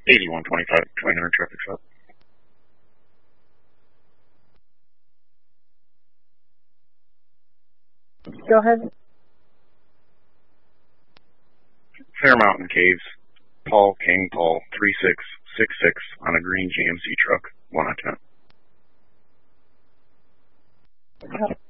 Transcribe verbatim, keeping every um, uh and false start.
eighty-one twenty-five, twenty hundred traffic stop. Go ahead. Fair Mountain Caves, Paul King Paul, three six six six on a green G M C truck, one on ten.